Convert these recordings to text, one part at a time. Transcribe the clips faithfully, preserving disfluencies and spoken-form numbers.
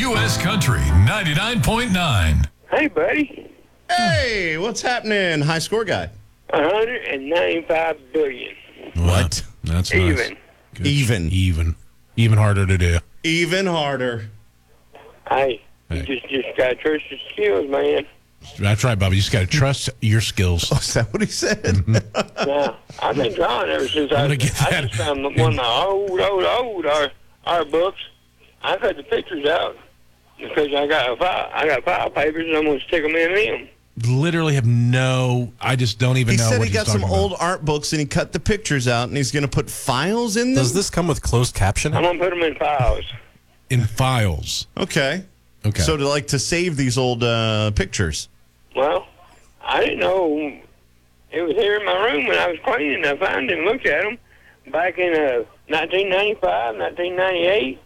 U S Country ninety-nine point nine. Hey, buddy. Hey, what's happening, high score guy? one hundred ninety-five billion. What? That's nice. Even. Good. Even. Even. Even harder to do. Even harder. Hey, you Hey. just just gotta trust your skills, man. That's right, Bobby. You just got to trust your skills. Oh, is that what he said? Now, I've been drawing ever since I, I'm gonna get I that. just found one of my old, old, old art, art books. I cut the pictures out because I got a file, I got file papers and I'm gonna stick them in them. Literally have no. I just don't even He know said what he he's got some talking old about. art books and he cut the pictures out and he's going to put files in them? Does this come with closed captioning? I'm gonna put them in files. in files. Okay. Okay. So to like to save these old uh, pictures. Well, I didn't know it was here in my room when I was cleaning. I found it and looked at them back in uh, nineteen ninety-five, nineteen ninety-eight.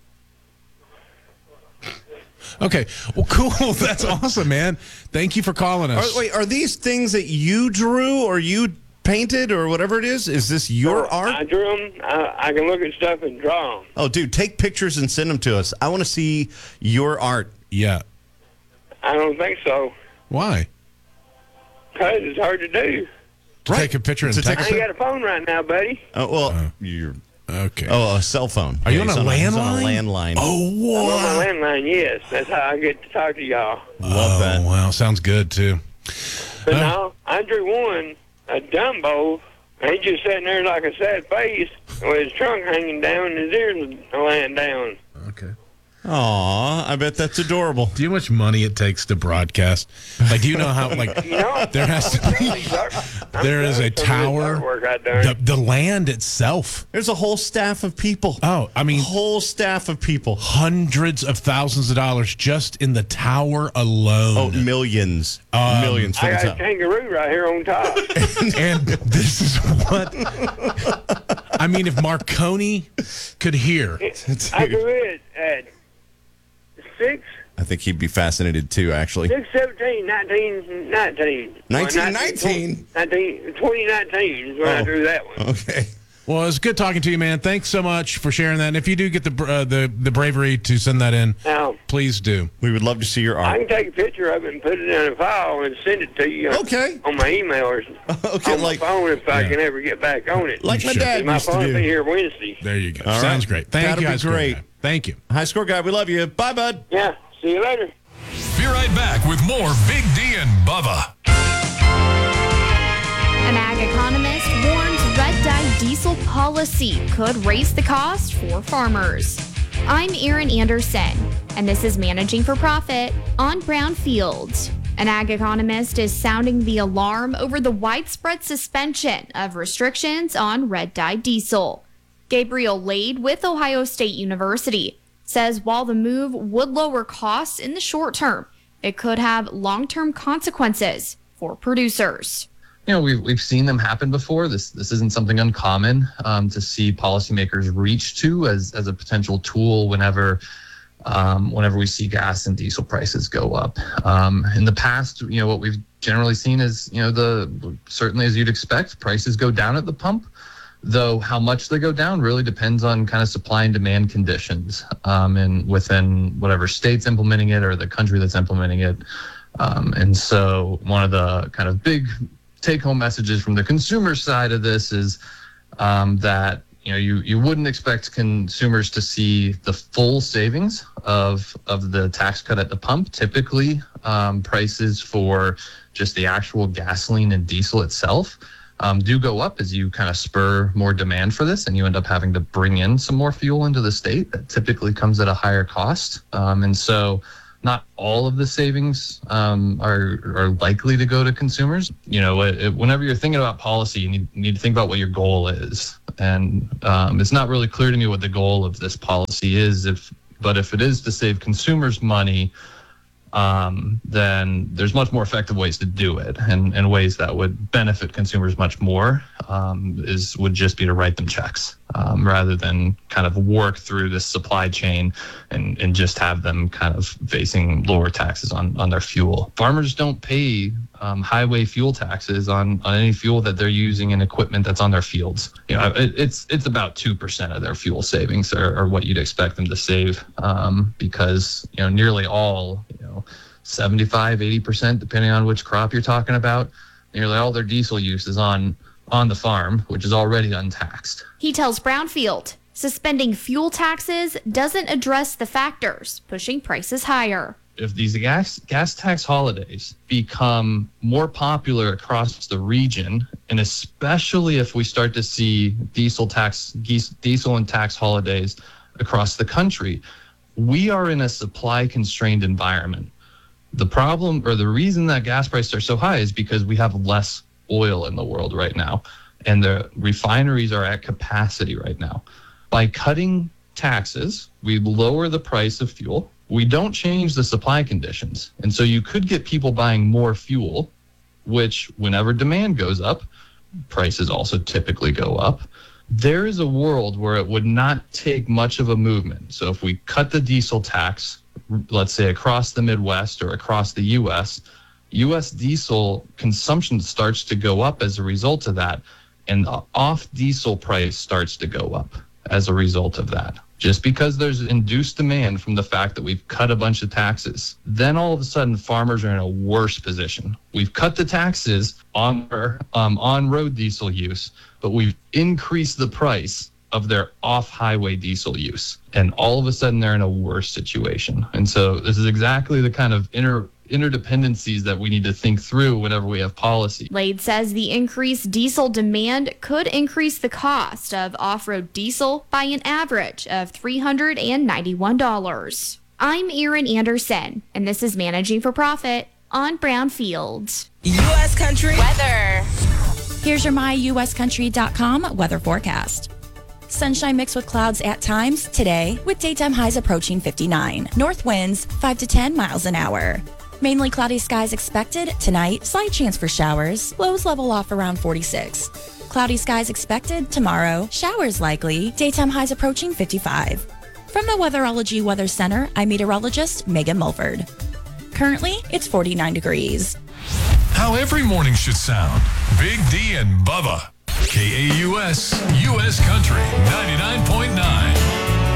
Okay. Well, cool. That's awesome, man. Thank you for calling Are, us. wait, are these things that you drew or you painted or whatever it is? Is this your I art? drew them. I, I can look at stuff and draw them. Oh, dude, take pictures and send them to us. I want to see your art. Yeah. I don't think so, Why? because it's hard to do. To Right. take a picture and To take text I it? ain't got a phone right now, buddy. Oh, well, you're. Okay. Oh, a cell phone. Are you Yeah, on he's a he's landline? on a landline. Oh, I'm what? on my landline, yes. That's how I get to talk to y'all. Love oh, that. wow. Sounds good, too. But Huh? no, I drew one, a Dumbo, and he just sitting there like a sad face with his trunk hanging down and his ears laying down. Okay. Aw, I bet that's adorable. Do you know how much money it takes to broadcast? Like, do you know how, like, You know, there has to be, there is a tower, Work I done. the, the land itself. There's a whole staff of people. Oh, I mean, whole staff of people. hundreds of thousands of dollars just in the tower alone. Oh, millions. Um, millions for I the got a top. kangaroo right here on top. And this is what I mean. If Marconi could hear, I drew it at six, I think he'd be fascinated too, actually. six, seventeen, nineteen, nineteen. nineteen nineteen? nineteen, twenty nineteen is when I Oh. drew that one. Okay. well, it's good talking to you, man. Thanks so much for sharing that. And if you do get the uh, the the bravery to send that in, Now, please do. We would love to see your I art. can take a picture of it and put it in a file and send it to you Okay. on my email or Okay, on like my phone if I Yeah. can ever get back on it. like my Sure. dad my used to phone will be do. here Wednesday. There you go. All Sounds right. great. Thank That'll you, be guys. great. Thank you. High score guy, we love you. Bye, bud. Yeah, see you later. Be right back with more Big D and Bubba. An ag economist warns red dye diesel policy could raise the cost for farmers. I'm Erin Anderson, and this is Managing for Profit on Brownfield. An ag economist is sounding the alarm over the widespread suspension of restrictions on red dye diesel. Gabriel Lade with Ohio State University says while the move would lower costs in the short term, it could have long-term consequences for producers. You know, we've we've seen them happen before. This this isn't something uncommon um, to see policymakers reach to as as a potential tool whenever um, whenever we see gas and diesel prices go up. Um, in the past, you know, what we've generally seen is, you know, the certainly as you'd expect, prices go down at the pump. Though how much they go down really depends on kind of supply and demand conditions, um, and within whatever state's implementing it or the country that's implementing it. Um, and so one of the kind of big take-home messages from the consumer side of this is um, that you know you you wouldn't expect consumers to see the full savings of of the tax cut at the pump. Typically, um, prices for just the actual gasoline and diesel itself um, do go up as you kind of spur more demand for this, and you end up having to bring in some more fuel into the state. That typically comes at a higher cost, um, and so. Not all of the savings um, are are likely to go to consumers. You know, it, it, whenever you're thinking about policy, you need, you need to think about what your goal is. And um, it's not really clear to me what the goal of this policy is. If but if it is to save consumers money, um, then there's much more effective ways to do it, and, and ways that would benefit consumers much more um, is would just be to write them checks um, rather than kind of work through this supply chain and, and just have them kind of facing lower taxes on, on their fuel. Farmers don't pay um, highway fuel taxes on, on any fuel that they're using and equipment that's on their fields. You know, it, it's it's about two percent of their fuel savings are, are what you'd expect them to save um, because, you know, nearly all, you know, seventy-five, eighty percent, depending on which crop you're talking about, nearly all their diesel use is on, on the farm, which is already untaxed. He tells Brownfield suspending fuel taxes doesn't address the factors pushing prices higher. If these gas gas tax holidays become more popular across the region, and especially if we start to see diesel tax diesel and tax holidays across the country, we are in a supply constrained environment. The problem, or the reason that gas prices are so high, is because we have less oil in the world right now, and the refineries are at capacity right now. By cutting taxes, we lower the price of fuel. We don't change the supply conditions. And so you could get people buying more fuel, which whenever demand goes up, prices also typically go up. There is a world where it would not take much of a movement. So if we cut the diesel tax, let's say across the Midwest or across the U S, U S diesel consumption starts to go up as a result of that. And the off diesel price starts to go up as a result of that. Just because there's induced demand from the fact that we've cut a bunch of taxes, then all of a sudden farmers are in a worse position. We've cut the taxes on their um, on-road diesel use, but we've increased the price of their off-highway diesel use. And all of a sudden they're in a worse situation. And so this is exactly the kind of inter interdependencies that we need to think through whenever we have policy. Lade says the increased diesel demand could increase the cost of off-road diesel by an average of three hundred ninety-one dollars. I'm Erin Anderson, and this is Managing for Profit on Brownfield. U S Country weather. Here's your my U S country dot com weather forecast. Sunshine mixed with clouds at times today, with daytime highs approaching fifty-nine. North winds five to ten miles an hour. Mainly cloudy skies expected tonight, slight chance for showers. Lows level off around forty-six. Cloudy skies expected tomorrow, showers likely, daytime highs approaching fifty-five. From the Weatherology Weather Center, I'm meteorologist Megan Mulford. Currently, it's forty-nine degrees. How every morning should sound. Big D and Bubba. K A U S, U S Country, ninety-nine point nine.